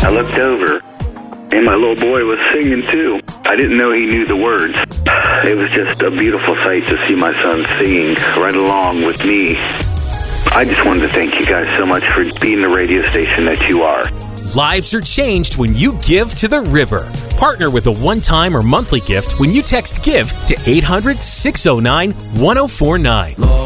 I looked over, and my little boy was singing too. I didn't know he knew the words. It was just a beautiful sight to see my son singing right along with me. I just wanted to thank you guys so much for being the radio station that you are. Lives are changed when you give to the river. Partner with a one-time or monthly gift when you text GIVE to 800-609-1049.